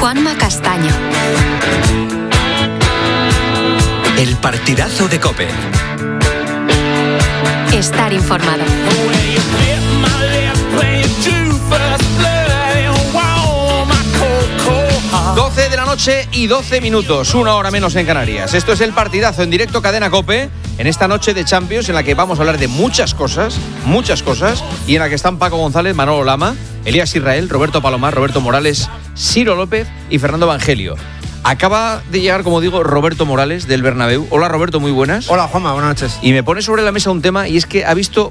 Juanma Castaño. El partidazo de COPE. Estar informado. 12 de la noche y 12 minutos, una hora menos en Canarias. Esto es el partidazo en directo Cadena COPE, en esta noche de Champions en la que vamos a hablar de muchas cosas, y en la que están Paco González, Manolo Lama, Elías Israel, Roberto Palomar, Roberto Morales, Ciro López y Fernando Evangelio. Acaba de llegar, como digo, Roberto Morales del Bernabéu. Hola Roberto, muy buenas. Hola Juanma, buenas noches. Y me pone sobre la mesa un tema, y es que ha visto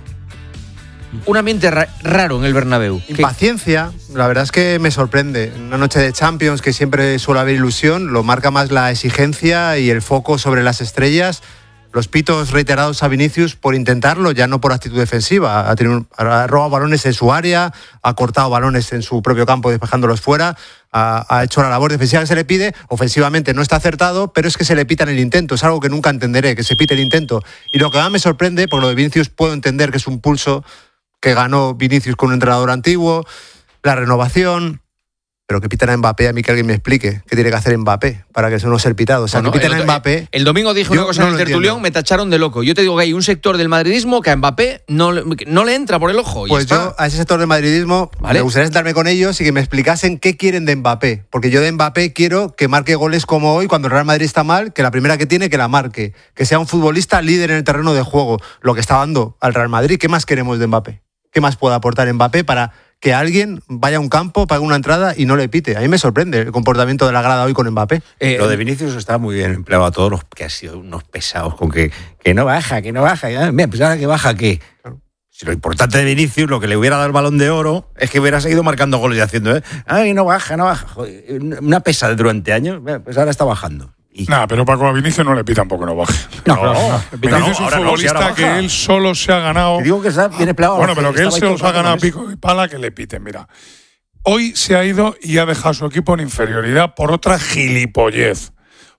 un ambiente raro en el Bernabéu. Impaciencia, la verdad es que me sorprende. Una noche de Champions que siempre suele haber ilusión, lo marca más la exigencia y el foco sobre las estrellas. Los pitos reiterados a Vinicius por intentarlo, ya no por actitud defensiva. Ha robado balones en su área, ha cortado balones en su propio campo despejándolos fuera, ha hecho la labor defensiva que se le pide. Ofensivamente no está acertado, pero es que se le pita en el intento. Es algo que nunca entenderé, que se pite el intento. Y lo que más me sorprende, porque lo de Vinicius puedo entender que es un pulso que ganó Vinicius con un entrenador antiguo, la renovación, pero que pitan a Mbappé, a mí que alguien me explique qué tiene que hacer Mbappé para que eso no sea el pitado. O sea, que pitan a Mbappé. El domingo dije una cosa en el tertulión, me tacharon de loco. Yo te digo que hay un sector del madridismo que a Mbappé no le entra por el ojo. Pues yo a ese sector del madridismo me gustaría sentarme con ellos y que me explicasen qué quieren de Mbappé. Porque yo de Mbappé quiero que marque goles como hoy, cuando el Real Madrid está mal, que la primera que tiene, que la marque. Que sea un futbolista líder en el terreno de juego. Lo que está dando al Real Madrid. ¿Qué más queremos de Mbappé? ¿Qué más puede aportar Mbappé para que alguien vaya a un campo, pague una entrada y no le pite? A mí me sorprende el comportamiento de la grada hoy con Mbappé. Lo de Vinicius está muy bien empleado a todos los que han sido unos pesados con que no baja. Mira, pues ahora que baja, ¿qué? Si lo importante de Vinicius, lo que le hubiera dado el Balón de Oro, es que hubiera seguido marcando goles y haciendo, ay, no baja. Joder, una pesa durante años, pues ahora está bajando. Nada, pero Paco, a Vinicius no le pita tampoco, no baje. No. Vinicius es un futbolista que él solo se ha ganado. Te digo que está bien empleado. Bueno, pero que él se los ha ganado a pico y pala, que le piten. Mira, hoy se ha ido y ha dejado a su equipo en inferioridad por otra gilipollez.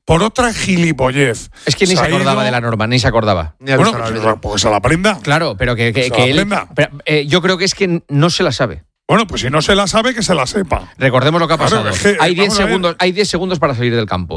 Es que ni se acordaba de la norma, ni se acordaba. Bueno, pues se la aprenda. Claro, pero que él. Yo creo que es que no se la sabe. Bueno, pues si no se la sabe, que se la sepa. Recordemos lo que ha pasado. Claro, es que, hay 10 segundos para salir del campo.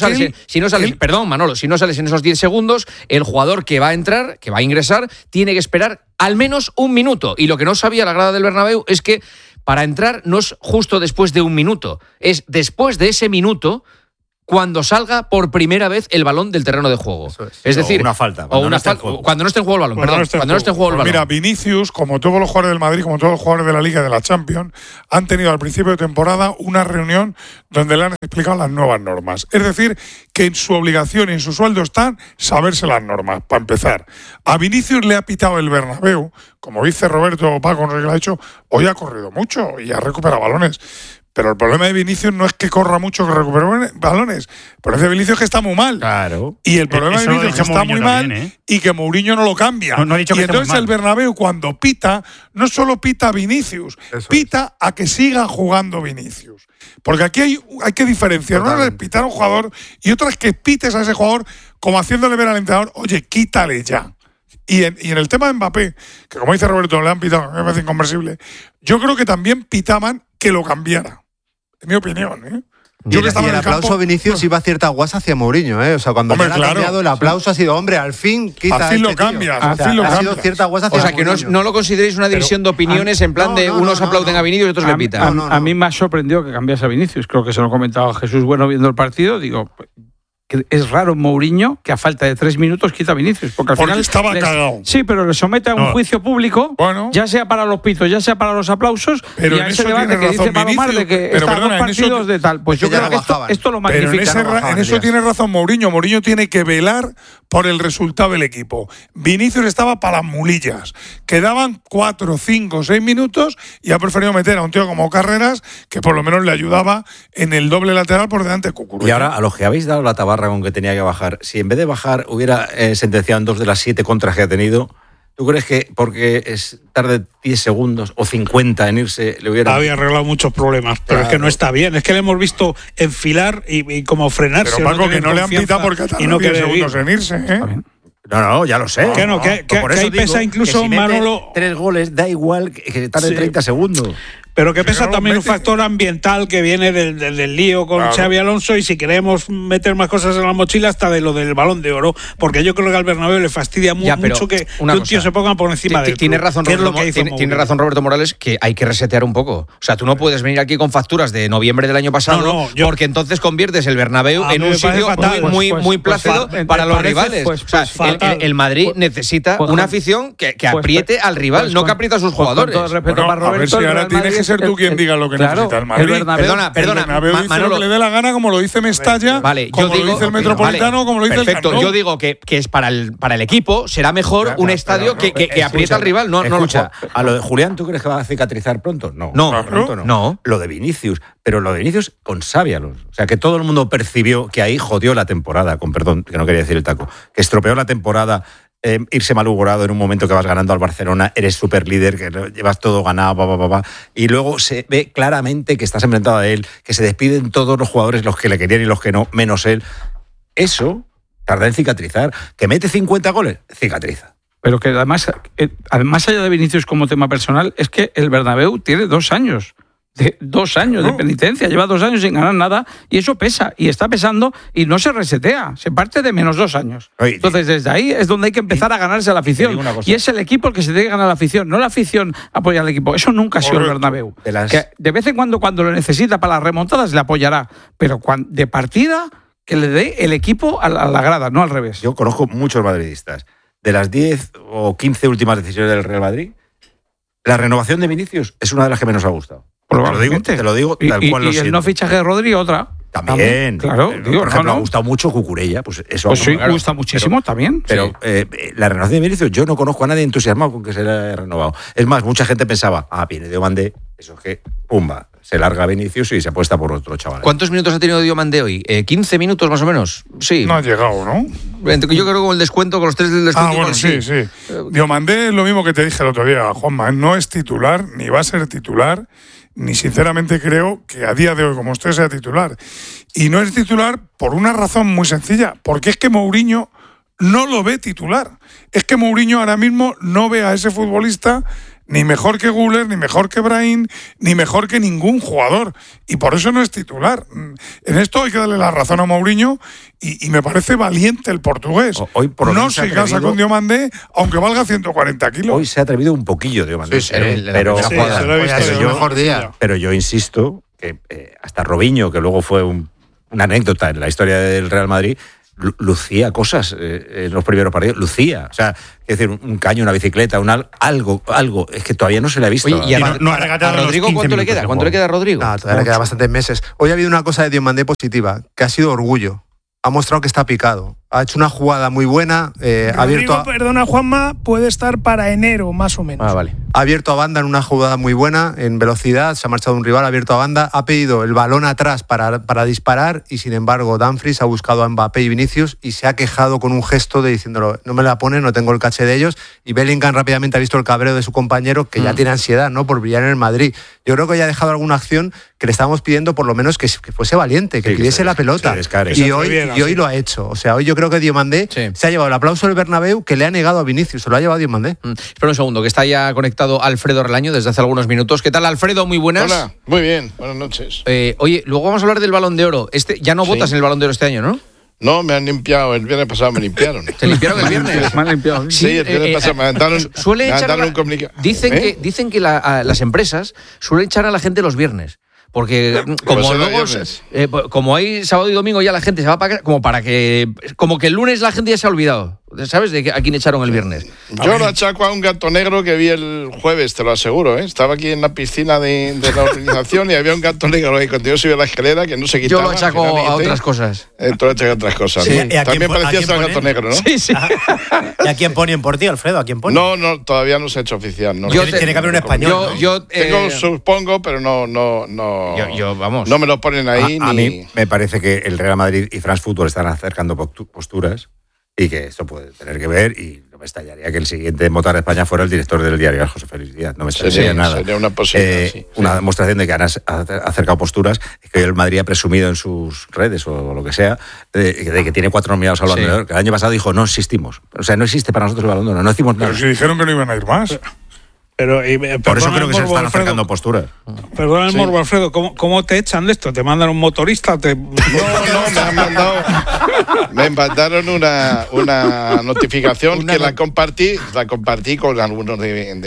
Claro, perdón, Manolo, si no sales en esos 10 segundos, el jugador que va a entrar, que va a ingresar, tiene que esperar al menos un minuto. Y lo que no sabía la grada del Bernabéu es que para entrar no es justo después de un minuto, es después de ese minuto cuando salga por primera vez el balón del terreno de juego. Es decir, una falta. Cuando no esté en juego el balón, cuando no esté en juego el balón. Mira, Vinicius, como todos los jugadores del Madrid, como todos los jugadores de la Liga y de la Champions, han tenido al principio de temporada una reunión donde le han explicado las nuevas normas. Es decir, que en su obligación y en su sueldo están saberse las normas, para empezar. A Vinicius le ha pitado el Bernabéu, como dice Roberto Paco, no sé qué le ha hecho, hoy ha corrido mucho y ha recuperado balones. Pero el problema de Vinicius no es que corra mucho, que recupere balones. El problema de Vinicius es que está muy mal. Claro. Y el problema de Vinicius es que está muy mal y que Mourinho no lo cambia. No he dicho y que entonces el Bernabéu, cuando pita, no solo pita a Vinicius, pita a que siga jugando Vinicius. Porque aquí hay que diferenciar. Una es pitar a un jugador y otra es que pites a ese jugador como haciéndole ver al entrenador, oye, quítale ya. Y en el tema de Mbappé, que como dice Roberto, le han pitado, me parece inconversible, yo creo que también pitaban que lo cambiara. En mi opinión, Yo que estaba y el aplauso a Vinicius iba a cierta guasa hacia Mourinho, O sea, cuando ha cambiado el aplauso ha sido, hombre, al fin quita así lo cambias, ha sido cierta guasa hacia Mourinho. O sea, que no lo consideréis una división de opiniones en plan de unos aplauden a Vinicius y otros le pitan. A mí me ha sorprendido que cambiase a Vinicius. Creo que se lo comentaba Jesús Bueno viendo el partido. Digo, que es raro Mourinho que a falta de 3 minutos quita a Vinicius. Porque al final estaba cagado. Sí, pero le somete a un juicio público, ya sea para los pitos, ya sea para los aplausos, pero y a ese debate que dice Palomar de que están los partidos de tal. Pues yo creo que esto lo magnifica. Pero en eso tiene razón Mourinho. Mourinho tiene que velar por el resultado del equipo. Vinicius estaba para las mulillas. Quedaban 4, 5, 6 minutos y ha preferido meter a un tío como Carreras, que por lo menos le ayudaba en el doble lateral por delante de Cucurella. Y ahora, a los que habéis dado la tabarra con que tenía que bajar, si en vez de bajar hubiera sentenciado en 2 de las 7 contras que ha tenido, ¿tú crees que porque tarde 10 segundos o 50 en irse le hubiera... Había arreglado muchos problemas, pero es que no está bien. Es que le hemos visto enfilar y como frenarse. Pero Paco, que no le han pitado porque ha tardado 10 segundos en irse, No, ya lo sé. Que ahí pesa incluso que si Manolo. 3 goles, da igual que tarde 30 segundos. Pero que pesa no también lo un mete. factor ambiental que viene del lío con Claro. Xabi Alonso, y si queremos meter más cosas en la mochila, hasta de lo del Balón de Oro, porque yo creo que al Bernabéu le fastidia Ya, pero mucho que una un cosa. tío se ponga por encima del Tiene club, razón, que es lo Roberto, que hizo tiene Mourinho. razón Roberto Morales, que hay que resetear un poco. O sea, tú no puedes venir aquí con facturas de noviembre del año pasado, No, yo- porque entonces conviertes el Bernabéu A en mí un me parece sitio fatal. muy Pues plácido me para los parece, rivales. pues, o sea, fatal. el Madrid necesita una afición que apriete al rival, no que apriete a sus jugadores. Con todo respeto Bueno, para Roberto, a ver si el ahora Real tienes Madrid que ser tú quien diga lo que necesita el Madrid. Perdona, El Bernabéu dice Manolo, lo que le dé la gana, como lo dice Mestalla, Vale, como yo digo, lo dice el Metropolitano, vale, como lo dice perfecto. el Camp Nou. Yo digo que es para el equipo será mejor un estadio que aprieta al rival, no Escucha, a lo de Julián, ¿tú crees que va a cicatrizar pronto? No. No, pronto no. Lo de Vinicius, pero lo de Vinicius con Xabi Alonso. O sea, que todo el mundo percibió que ahí jodió la temporada, con perdón, que no quería decir el taco, que estropeó la temporada. Irse malhumorado en un momento que vas ganando al Barcelona, eres super líder, que llevas todo ganado, y luego se ve claramente que estás enfrentado a él, que se despiden todos los jugadores, los que le querían y los que no, menos él. Eso tarda en cicatrizar. Que mete 50 goles, cicatriza. Pero que además, más allá de Vinicius como tema personal, es que el Bernabéu tiene 2 años. De 2 años de penitencia, lleva 2 años sin ganar nada, y eso pesa, y está pesando, y no se resetea, se parte de menos 2 años. Oye, Entonces, desde ahí es donde hay que empezar a ganarse a la afición. digo una cosa. Y es el equipo el que se tiene que ganar a la afición, no la afición apoya al equipo. Eso nunca ha sido el Correcto. Bernabéu. De las- Que de vez en cuando lo necesita para las remontadas, le apoyará. Pero de partida, que le dé el equipo a la grada, no al revés. Yo conozco muchos madridistas. De las 10 o 15 últimas decisiones del Real Madrid, la renovación de Vinicius es una de las que menos ha gustado. Probablemente. Te lo digo tal cual lo y el siento. no fichaje de Rodri, otra. También. Claro, Por digo, ejemplo, no. ha gustado mucho Cucurella, pues eso. Pues sí, claro. gusta muchísimo también. Pero Sí. la renovación de Vinicius, yo no conozco a nadie entusiasmado con que se le haya renovado. Es más, mucha gente pensaba, viene Diomandé, eso es que, pumba, se larga Vinicius y se apuesta por otro chaval. ¿Cuántos minutos ha tenido Diomandé hoy? ¿15 minutos más o menos? Sí. No ha llegado, ¿no? Yo creo que con el descuento, con los 3 del descuento. Bueno, igual sí. Diomandé es lo mismo que te dije el otro día, Juanma. No es titular, ni va a ser titular, ni sinceramente creo que a día de hoy, como usted, sea titular. Y no es titular por una razón muy sencilla, porque es que Mourinho no lo ve titular. Es que Mourinho ahora mismo no ve a ese futbolista ni mejor que Güler, ni mejor que Brahim, ni mejor que ningún jugador. Y por eso no es titular. En esto hay que darle la razón a Mourinho y me parece valiente el portugués. Hoy por lo No menos se ha se casa atrevido- con Diomandé, aunque valga 140 kilos. Hoy se ha atrevido un poquillo Diomandé. Sí, en la pero, primera jugada. se lo he visto Hoy ha sido yo. el mejor día. pero yo insisto que hasta Robinho, que luego fue una anécdota en la historia del Real Madrid, lucía cosas en los primeros partidos, lucía, o sea, es decir, un caño, una bicicleta, algo, es que todavía no se le ha visto. Oye, y a, no ha a regateado los Rodrigo 15 ¿cuánto le minutos queda? de ¿Cuánto le juego. queda a Rodrigo? Todavía le queda bastantes meses. Hoy ha habido una cosa de Diomandé positiva, que ha sido orgullo. Ha mostrado que está picado. Ha hecho una jugada muy buena, ha abierto Rodrigo, perdona Juanma, puede estar para enero más o menos. Vale. ha abierto a banda en una jugada muy buena, en velocidad, se ha marchado un rival, ha abierto a banda, ha pedido el balón atrás para disparar y sin embargo Dumfries ha buscado a Mbappé y Vinicius y se ha quejado con un gesto de diciéndolo, no me la ponen, no tengo el caché de ellos, y Bellingham rápidamente ha visto el cabreo de su compañero que ya tiene ansiedad, ¿no?, por brillar en el Madrid. Yo creo que ya ha dejado alguna acción que le estábamos pidiendo por lo menos que fuese valiente, que Sí, pidiese que la pelota. se descare. Y Que hoy, se atreviera, y hoy sí. lo ha hecho. O sea, hoy yo creo que Diomandé se ha llevado el aplauso del Bernabéu que le ha negado a Vinicius, se lo ha llevado Diomandé. Espera un segundo, que está ya conectado Alfredo Relaño desde hace algunos minutos. ¿Qué tal, Alfredo? Muy buenas. Hola, muy bien, buenas noches. Oye, luego vamos a hablar del Balón de Oro. Ya no votas en el Balón de Oro este año, ¿no? No, me han limpiado, el viernes pasado me limpiaron. ¿Te limpiaron el viernes? Me han limpiado. Sí, el viernes pasado me mandaron, Suele echar un comunicado. Dicen que las empresas suelen echar a la gente los viernes. Porque como Pues era luego viernes. como hay sábado y domingo ya la gente se va a pagar, como que el lunes la gente ya se ha olvidado. ¿Sabes de a quién echaron el viernes? Yo lo achaco a un gato negro que vi el jueves, te lo aseguro, ¿eh? Estaba aquí en la piscina de la organización y había un gato negro ahí cuando yo subí a la escalera que no se quitaba. Yo lo achaco al final a le quité. otras cosas. Tú lo achacas a otras cosas. Sí. ¿no? ¿Y a quién También pon- a parecía quién ser el gato ponen? negro, ¿no? Sí, sí. ¿Y a quién ponen por ti, Alfredo? ¿A quién ponen? No, todavía no se ha hecho oficial. No. Tiene que haber un español. ¿no? Tengo, supongo, pero no. Vamos. No me lo ponen ahí A ni. mí me parece que el Real Madrid y France Football están acercando posturas y que esto puede tener que ver, y no me estallaría que el siguiente en votar a España fuera el director del diario, José Félix Díaz. No me estallaría nada. Sería una posibilidad, sí. Una demostración de que han acercado posturas, es que hoy el Madrid ha presumido en sus redes o lo que sea, de que tiene 4 nominados al Balón de Oro, que el año pasado dijo no existimos. O sea, no existe para nosotros el Balón de Oro, no decimos nada. Pero si dijeron que no iban a ir más. Pero, por eso creo que se están acercando posturas. Perdona el morbo, Alfredo, ¿cómo te echan de esto? ¿Te mandan un motorista? Me mandaron una notificación que la compartí con algunos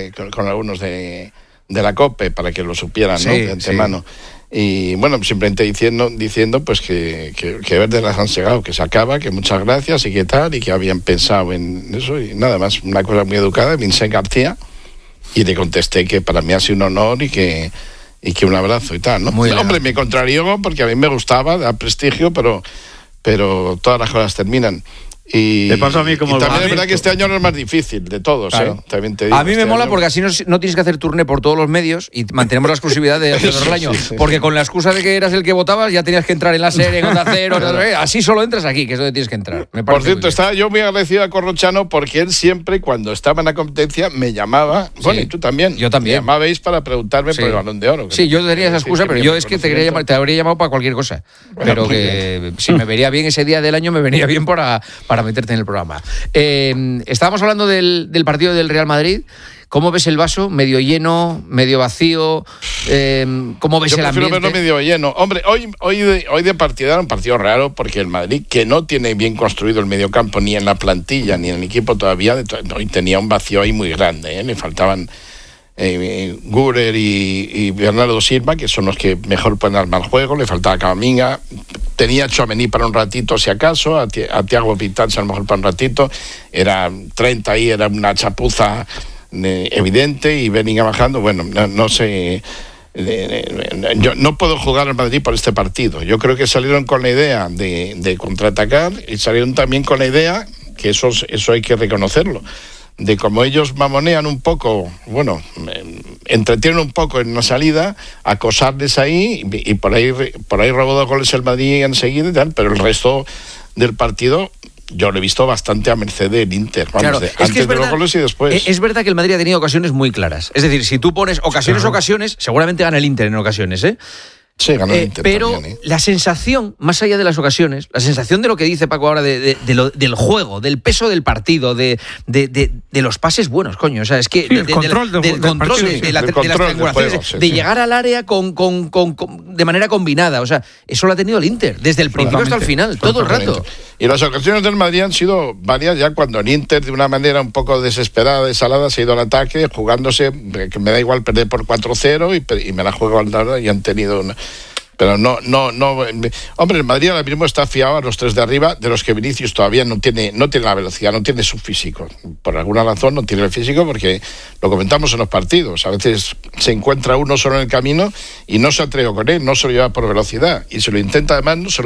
de la COPE para que lo supieran, ¿no? De antemano. Y bueno, simplemente diciendo pues que Verde las han segado, que se acaba, que muchas gracias y que tal, y que habían pensado en eso y nada más, una cosa muy educada, Vincent García, y le contesté que para mí ha sido un honor y que un abrazo y tal, ¿no? Hombre, me contrarió porque a mí me gustaba, da prestigio, pero todas las cosas terminan. Y te pasa a mí como también es verdad que este año no es más difícil de todos, claro. También te digo, a mí me mola porque así no tienes que hacer turné por todos los medios y mantenemos la exclusividad de Alfredo Relaño. Porque con la excusa de que eras el que votabas ya tenías que entrar en la serie, en Onda Cero, así solo entras aquí, que es donde tienes que entrar. Por cierto, estaba yo muy agradecido a Corrochano porque él siempre, cuando estaba en la competencia, me llamaba. Bueno, y tú también. Yo también. Me llamabais para preguntarme por el Balón de Oro. Sí, yo tenía esa excusa, pero yo es que te habría llamado para cualquier cosa. Pero que si me vería bien ese día del año, me venía bien para meterte en el programa. Estábamos hablando del partido del Real Madrid. ¿Cómo ves el vaso? ¿Medio lleno? ¿Medio vacío? ¿Cómo ves el ambiente? Yo prefiero verlo medio lleno. Hombre, hoy de partida era un partido raro porque el Madrid, que no tiene bien construido el mediocampo ni en la plantilla ni en el equipo todavía, hoy tenía un vacío ahí muy grande, ¿eh? Le faltaban Güler y Bernardo Silva, que son los que mejor pueden armar el juego. Le faltaba Camavinga. Tenía Tchouaméni para un ratito, si acaso, a Thiago Pintas a lo mejor para un ratito. Era 30 ahí, era una chapuza evidente, y Bellingham bajando. Bueno, no sé. Yo no puedo jugar al Madrid por este partido. Yo creo que salieron con la idea de contraatacar y salieron también con la idea, que eso hay que reconocerlo, de como ellos mamonean un poco, bueno, entretienen un poco en la salida, acosarles ahí y por ahí robó 2 goles el Madrid enseguida y tal, pero el resto del partido yo lo he visto bastante a merced del Inter, vamos, claro, antes de los goles y después. Es verdad que el Madrid ha tenido ocasiones muy claras. Es decir, si tú pones ocasiones, seguramente gana el Inter en ocasiones, ¿eh? Sí, ganó el Inter pero también, la sensación, más allá de las ocasiones, la sensación de lo que dice Paco ahora del juego, del peso del partido, de los pases buenos, coño. O sea, es que del control de las triangulaciones, de llegar al área de manera combinada. O sea, eso lo ha tenido el Inter, desde el principio hasta el final, todo el rato. Y las ocasiones del Madrid han sido varias ya cuando el Inter, de una manera un poco desesperada, desalada, se ha ido al ataque, jugándose, que me da igual perder por 4-0 y me la juego al lado, y han tenido una. Pero no. Hombre, el Madrid ahora mismo está fiado a los 3 de arriba, de los que Vinicius todavía no tiene la velocidad, no tiene su físico. Por alguna razón no tiene el físico, porque lo comentamos en los partidos. A veces se encuentra uno solo en el camino y no se atreve con él, no se lo lleva por velocidad. Y se lo intenta, además, no se lo